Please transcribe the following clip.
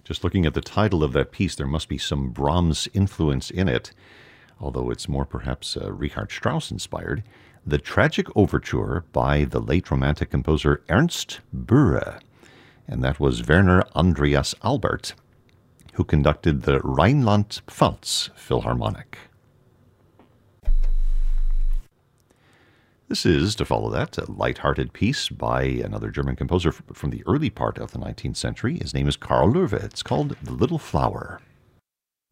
Just looking at the title of that piece, there must be some Brahms influence in it, although it's more perhaps Richard Strauss inspired. The Tragic Overture by the late Romantic composer Ernst Bühre, and that was Werner Andreas Albert, who conducted the Rheinland-Pfalz Philharmonic. This is, to follow that, a light-hearted piece by another German composer from the early part of the 19th century. His name is Karl Löwe. It's called The Little Flower.